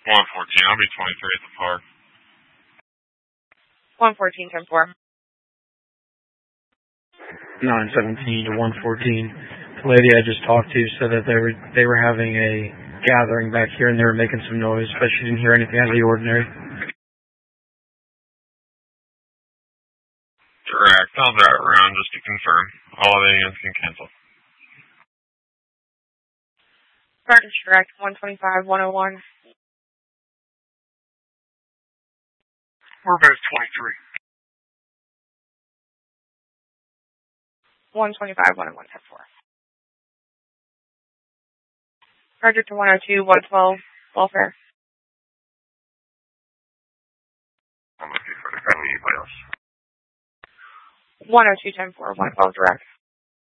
114. I'll be 23 at the park. 114, 10-4. 917 to 114. The lady I just talked to said that they were having a gathering back here and they were making some noise, but she didn't hear anything out of the ordinary. Direct. I'll drive around just to confirm. All other units can cancel. Gardens direct, 125, 101. We're both 23. 125, 101, 10-4. Roger to 102, 112, welfare. I'm looking for the family anybody else. 102, 10-4, 112 direct.